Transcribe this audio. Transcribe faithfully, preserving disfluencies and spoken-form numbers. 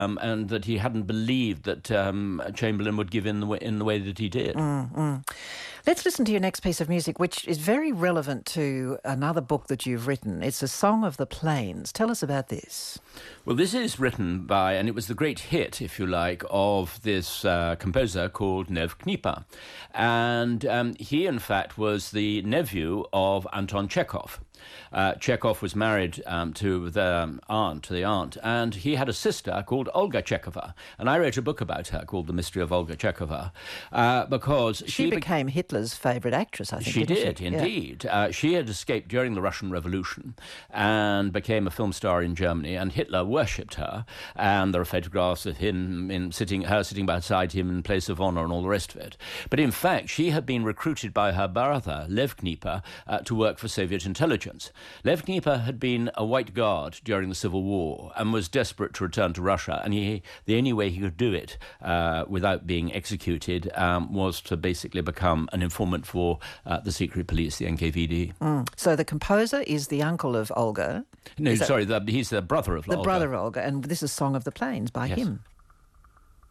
um, and that he hadn't believed that um, Chamberlain would give in the way, in the way that he did. Mm-mm. Let's listen to your next piece of music, which is very relevant to another book that you've written. It's A Song of the Plains. Tell us about this. Well, this is written by, and it was the great hit, if you like, of this uh, composer called Nev Knipa. And um, he, in fact, was the nephew of Anton Chekhov. Uh, Chekhov was married um, to the aunt, to the aunt, and he had a sister called Olga Chekhova. And I wrote a book about her called The Mystery of Olga Chekhova, uh, because she, she became be- Hitler's favourite actress, I think. She did, she? indeed. Yeah. Uh, she had escaped during the Russian Revolution and became a film star in Germany, and Hitler worshipped her. And there are photographs of him in sitting, her sitting beside him in place of honour and all the rest of it. But in fact, she had been recruited by her brother, Lev Knipa, uh, to work for Soviet intelligence. Lev Knipa had been a white guard during the Civil War and was desperate to return to Russia, and he, the only way he could do it uh, without being executed um, was to basically become an informant for uh, the secret police, the N K V D. Mm. So the composer is the uncle of Olga. No, is sorry, the, he's the brother of the Olga. The brother of Olga, and this is Song of the Plains by yes. him.